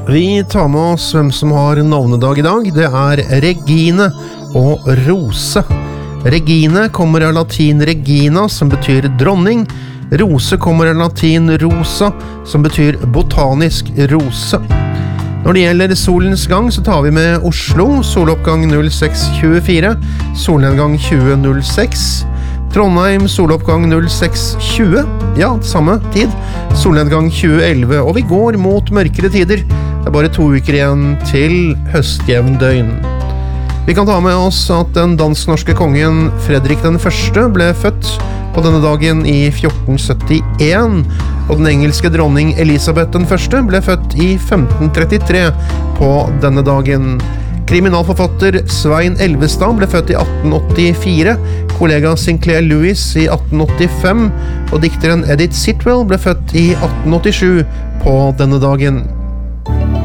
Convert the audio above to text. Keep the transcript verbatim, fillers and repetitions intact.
Vi tar med oss hvem som har navnedag i dag. Det er Regine og Rose. Regine kommer av latin regina, som betyr dronning. Rose kommer av latin rosa, som betyr botanisk rose. Når det gjelder solens gang, så tar vi med Oslo, soloppgang null seks tjuefire, solnedgang tjue null seks. Trondheim, soloppgang null seks tjue, ja, samme tid, solnedgang tjue elleve, og vi går mot mørkere tider. Det er bare to uker igjen til høstjevn døgn. Vi kan ta med oss at den dansk-norske kongen Fredrik den første ble født på denne dagen i fjorten syttien, og den engelske dronning Elisabeth den første ble født i femten trettitre på denne dagen. Kriminalforfatter Svein Elvestad ble født i atten åttifire, kollega Sinclair Lewis i atten åttifem, og dikteren Edith Sitwell ble født i atten åttisju på denne dagen.